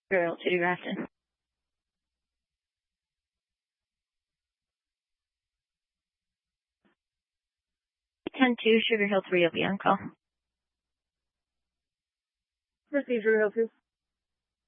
Sugar Hill 2, Grafton. 10-2, Sugar Hill 3, will be on call. Proceed, Sugar Hill 2.